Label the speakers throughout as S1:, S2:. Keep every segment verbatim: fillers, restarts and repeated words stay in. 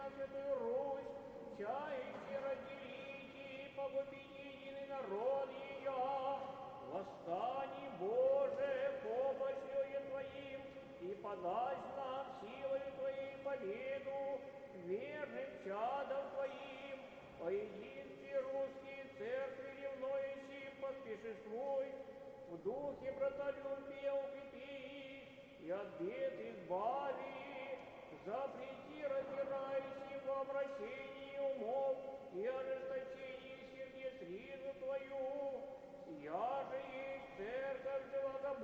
S1: на Святую Русь, чающий разделить и погубить единый народ ее. Восстань, Боже, помощью Твоим, и подай нам силой Твоей победу, верным чадом Твоим, по единстве русские церкви ревнующим поспешествуй, в духе братолюбия укрепи и от бед избави, запрети раздирающим в обращении умов и ожесточении сердец ризу Твою. Я же есть церковь живого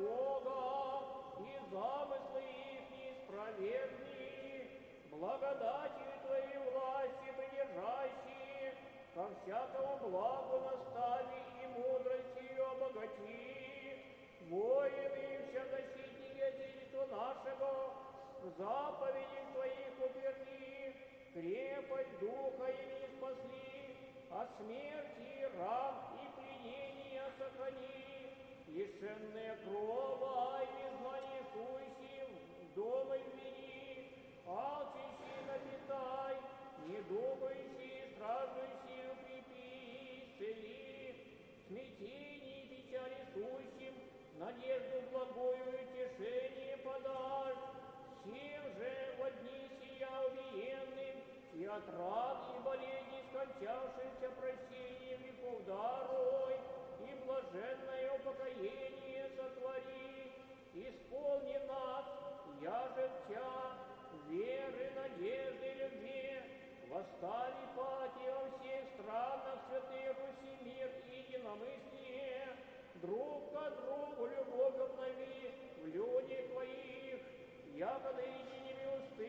S1: Бога, и замыслы их неисправедны, благодатью Твоей власти придержащие, ко всякому благу настави и мудростью обогати. Воины и всезащитники Отечества нашего, в заповедях Твоих утверди, крепость духа ими спасли, от смерти, раб и пленения сохрани, лишенные крова и незнание сующим дома введи, алчущие напитай, недугающие, страждущие укрепи, исцели, смятение и печали сущим, надежду благую и утешение подашь, всем же во дни сия убиенным и от ран и болезней скончавшихся прощением веков даруй, и блаженное упокоение сотвори, исполни нас, я же в Тя, веры, надежды, любви, восстали пати во всех странах святые Руси мир и единомыслие, друг к другу любовь обнови в людях Твоих, якобы единими усты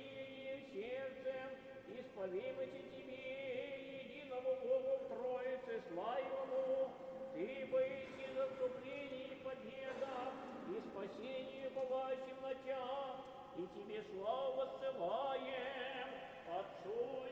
S1: и сердцем, исповимойте Тебе, единому Богу в Троице славимому, Ты боишься заступление и победа, и спасение бывающим на Тя, и Тебе славу воссылаем, Отцу